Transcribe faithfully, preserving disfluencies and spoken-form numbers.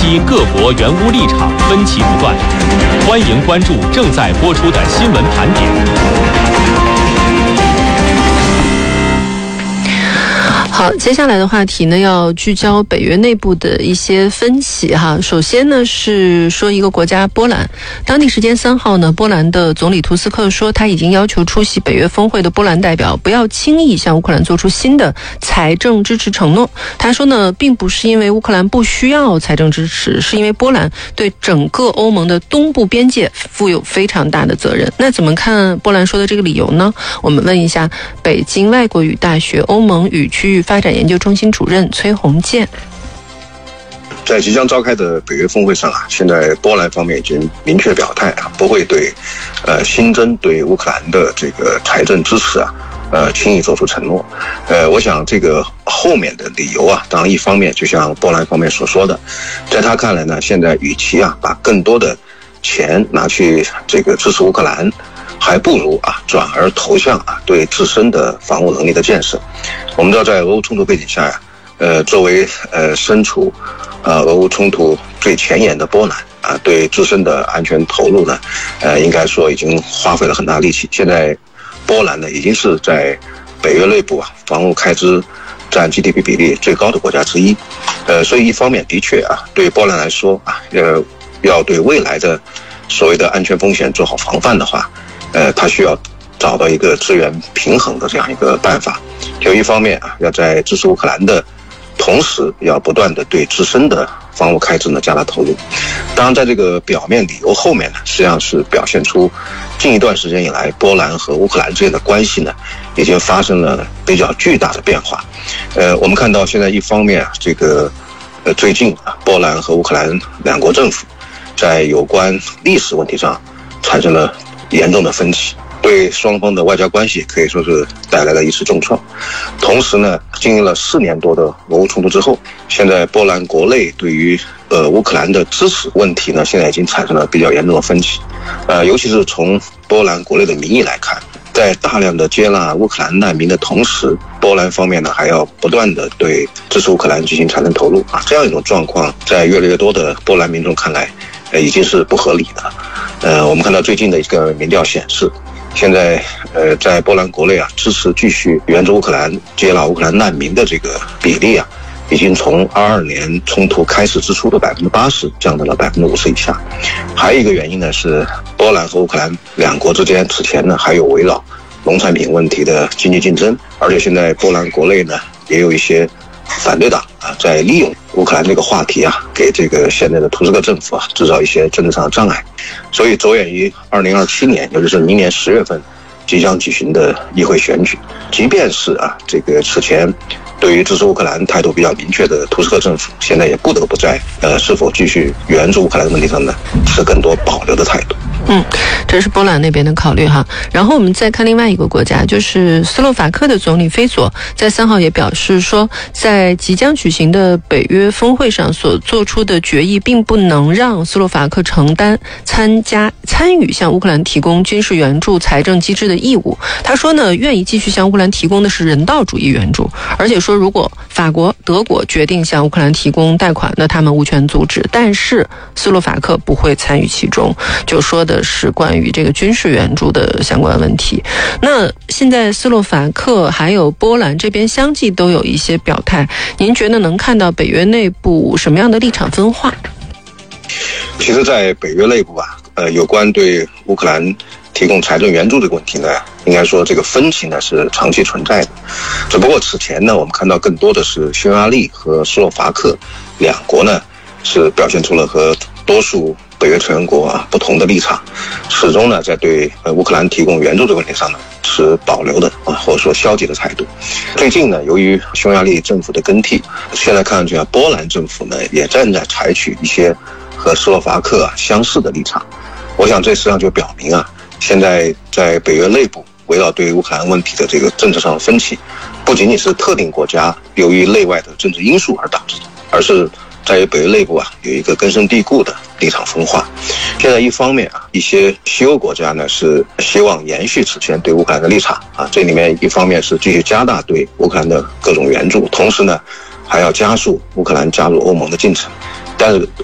期各国援乌立场分歧不断，欢迎关注正在播出的新闻盘点。 好，接下来的话题呢，要聚焦北约内部的一些分歧哈。首先呢，是说一个国家波兰，当地时间三号呢，波兰的总理图斯克说，他已经要求出席北约峰会的波兰代表不要轻易向乌克兰做出新的财政支持承诺。他说呢，并不是因为乌克兰不需要财政支持，是因为波兰对整个欧盟的东部边界负有非常大的责任。那怎么看波兰说的这个理由呢？我们问一下北京外国语大学欧盟与区域发展研究中心主任崔洪建。 在即将召开的北约峰会上啊，现在波兰方面已经明确表态啊，不会对呃新增对乌克兰的这个财政支持啊，呃轻易做出承诺。呃，我想这个后面的理由啊，当然一方面就像波兰方面所说的，在他看来呢，现在与其啊把更多的钱拿去这个支持乌克兰，还不如啊转而投向啊对自身的防务能力的建设。我们知道，在俄乌冲突背景下呀，呃，作为呃身处呃俄乌冲突最前沿的波兰啊，对自身的安全投入呢，呃，应该说已经花费了很大力气。现在波兰呢，已经是在北约内部啊防务开支占 G D P 比例最高的国家之一。呃，所以一方面的确啊，对波兰来说啊，呃，要对未来的所谓的安全风险做好防范的话，呃，它需要找到一个资源平衡的这样一个办法。就一方面啊，要在支持乌克兰的同时，要不断的对自身的防务开支呢加大投入。当然，在这个表面理由后面呢，实际上是表现出近一段时间以来，波兰和乌克兰之间的关系呢，已经发生了比较巨大的变化。呃，我们看到现在一方面啊，这个呃最近啊，波兰和乌克兰两国政府在有关历史问题上产生了严重的分歧，对双方的外交关系可以说是带来了一次重创。同时呢，经历了四年多的俄乌冲突之后，现在波兰国内对于呃乌克兰的支持问题呢，现在已经产生了比较严重的分歧。呃，尤其是从波兰国内的民意来看，在大量的接纳乌克兰难民的同时，波兰方面呢还要不断的对支持乌克兰进行财政投入啊，这样一种状况，在越来越多的波兰民众看来，呃，已经是不合理的。呃，我们看到最近的一个民调显示，现在呃，在波兰国内啊，支持继续援助乌克兰、接纳乌克兰难民的这个比例啊，已经从二二年冲突开始之初的百分之八十降到了百分之五十以下。还有一个原因呢，是波兰和乌克兰两国之间此前呢还有围绕农产品问题的经济竞争，而且现在波兰国内呢也有一些反对党啊，在利用乌克兰这个话题啊，给这个现在的图斯克政府啊制造一些政治上的障碍。所以着眼于二零二七年，也就是明年十月份即将举行的议会选举，即便是啊这个此前对于支持乌克兰态度比较明确的图斯克政府，现在也不得不在呃是否继续援助乌克兰的问题上呢，持更多保留的态度。 嗯，这是波兰那边的考虑哈。然后我们再看另外一个国家，就是斯洛伐克的总理菲佐在三号也表示说，在即将举行的北约峰会上所做出的决议，并不能让斯洛伐克承担参加参与向乌克兰提供军事援助财政机制的义务。他说呢，愿意继续向乌克兰提供的是人道主义援助，而且说如果法国、德国决定向乌克兰提供贷款，那他们无权阻止，但是斯洛伐克不会参与其中，就说的是关于这个军事援助的相关问题。那现在斯洛伐克还有波兰这边相继都有一些表态，您觉得能看到北约内部什么样的立场分化？ 其实在北约内部啊，呃，有关对乌克兰提供财政援助这个问题呢，应该说这个分歧呢是长期存在的。只不过此前呢，我们看到更多的是匈牙利和斯洛伐克两国呢是表现出了和多数北约成员国啊不同的立场，始终呢在对呃乌克兰提供援助这个问题上呢持保留的啊或者说消极的态度。最近呢，由于匈牙利政府的更替，现在看上去啊，波兰政府呢也正在采取一些和斯洛伐克啊相似的立场。我想这实际上就表明啊，现在在北约内部围绕对乌克兰问题的这个政治上的分歧，不仅仅是特定国家由于内外的政治因素而导致的，而是在于北约内部啊有一个根深蒂固的立场分化。现在一方面啊，一些西欧国家呢是希望延续此前对乌克兰的立场啊，这里面一方面是继续加大对乌克兰的各种援助，同时呢还要加速乌克兰加入欧盟的进程。但是